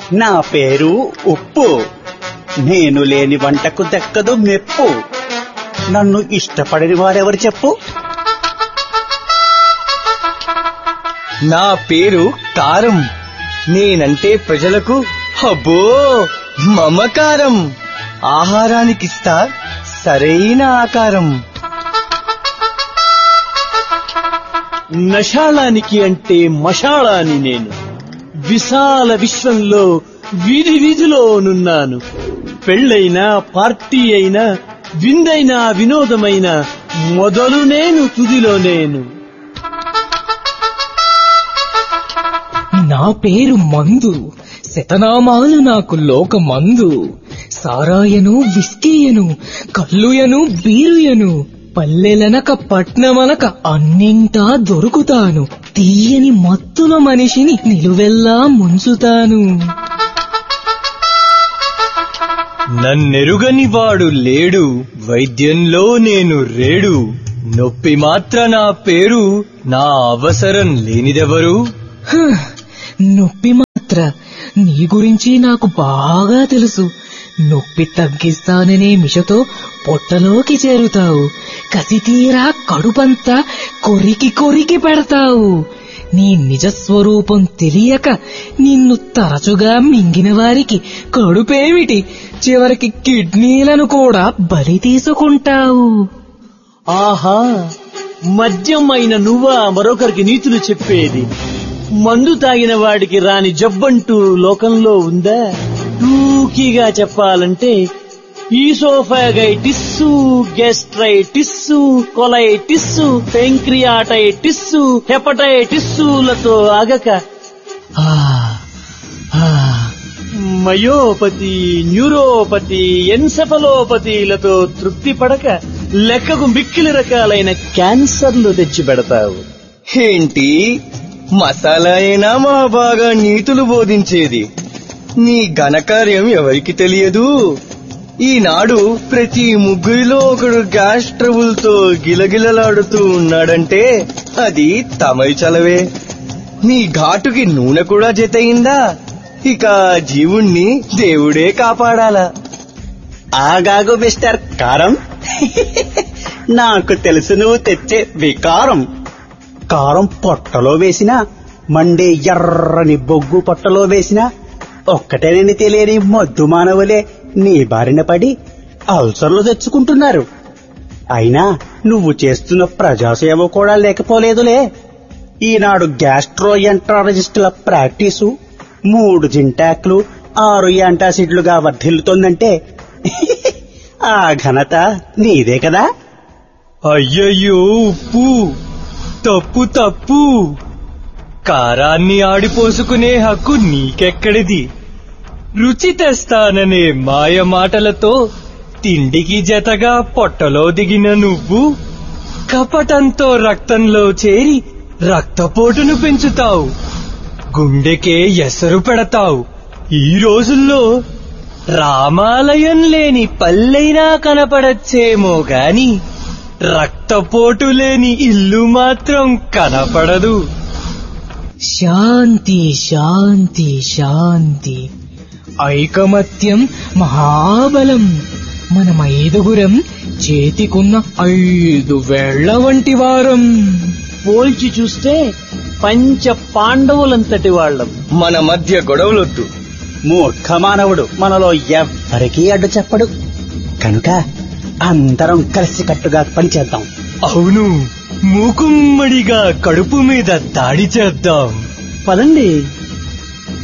నా పేరు ఉప్పు. నేను లేని వంటకు దక్కదు మెప్పు. నన్ను ఇష్టపడని వారెవరు చెప్పు? నా పేరు కారం. నేనంటే ప్రజలకు అబ్బో మమకారం. ఆహారానికిస్తా సరైన ఆకారం. నషాళానికి అంటే మషాళాని నేను. విశాల విశ్వంలో వీధి వీధిలోనున్నాను. పెళ్ళైనా పార్టీ అయినా విందైనా వినోదమైన మొదలు నేను తుదిలో నేను. నా పేరు మందు. శతనామాలు నాకు లోకమందు. సారాయను విస్కీయను కల్లుయను బీరుయను. పల్లెలనక పట్నమనక అన్నింటా దొరుకుతాను. తీయని మత్తుల మనిషిని నిలువెల్లా ముంచుతాను. నన్నెరుగని వాడు లేడు. వైద్యంలో నేను రేడు. నొప్పి మాత్ర నా పేరు. నా అవసరం లేనిదెవరు? నొప్పి మాత్ర నీ గురించి నాకు బాగా తెలుసు. నొప్పి తగ్గిస్తాననే మిషతో పొట్టలోకి చేరుతావు. కసితీరా కడుపంతా కొరికి కొరికి పెడతావు. నీ నిజస్వరూపం తెలియక నిన్ను తరచుగా మింగిన వారికి కడుపేమిటి, చివరికి కిడ్నీలను కూడా బలి తీసుకుంటావు. ఆహా, మద్యం అయిన నువ్వా మరొకరికి నీతులు చెప్పేది? మందు తాగిన వాడికి రాని జబ్బంటూ లోకంలో ఉందా? టూకీగా చెప్పాలంటే ఈసోఫాగైటిస్సు, గ్యాస్ట్రైటిస్సు, కొలైటిస్సు, పెంక్రియాటైటిస్సు, హెపటైటిస్సులతో ఆగక మయోపతి, న్యూరోపతి, ఎన్సెఫలోపతిలతో తృప్తి పడక లెక్కకు మిక్కిలి రకాలైన క్యాన్సర్లు తెచ్చిపెడతావు. ఏంటి మసాలా అయినా మా బాగా నీతులు బోధించేది? నీ ఘనకార్యం ఎవరికి తెలియదు. ఈనాడు ప్రతి ముగ్గురిలో ఒకడు గ్యాస్ ట్రబుల్ తో గిలగిలలాడుతూ ఉన్నాడంటే అది తమరి చలవే. నీ ఘాటుకి నూనె కూడా జతయిందా? ఇక జీవుణ్ణి దేవుడే కాపాడాలా. ఆగాగు మిస్టర్ కారం. నాకు తెలుసు నువ్వు తెచ్చే వికారం. కారం పొట్టలో వేసినా, మండే ఎర్రని బొగ్గు పొట్టలో వేసినా ఒక్కటేనని తెలియని మొద్దు మానవులే నీ బారిన పడి అల్సర్లు తెచ్చుకుంటున్నారు. అయినా నువ్వు చేస్తున్న ప్రజాసేవ కూడా లేకపోలేదులే. ఈనాడు గ్యాస్ట్రోఎంట్రాలజిస్టుల ప్రాక్టీసు 3 జింటాక్లు 6 యాంటాసిడ్లుగా వర్ధిల్లుతోందంటే ఆ ఘనత నీదే కదా. అయ్యయ్యో ఉప్పు, తప్పు తప్పు. కారాన్ని ఆడిపోసుకునే హక్కు నీకెక్కడిది? రుచి తెస్తాననే మాయ మాటలతో తిండికి జతగా పొట్టలో దిగిన నువ్వు కపటంతో రక్తంలో చేరి రక్తపోటును పెంచుతావు. గుండెకే ఎసరు పెడతావు. ఈ రోజుల్లో రామాలయం లేని పల్లెైనా కనపడచ్చేమో గాని రక్తపోటు లేని ఇల్లు మాత్రం కనపడదు. శాంతి శాంతి శాంతి. ఐకమత్యం మహాబలం. మనం 5గురం చేతికున్న 5 వేళ్ల వంటి వారం. పోల్చి చూస్తే పంచ పాండవులంతటి వాళ్ళం. మన మధ్య గొడవలొద్దు. మూర్ఖ మానవుడు మనలో ఎవ్వరికీ అడ్డు చెప్పడు. కనుక అందరం కలిసికట్టుగా పనిచేద్దాం. అవును, మూకుమ్మడిగా కడుపు మీద దాడి చేద్దాం. పదండి.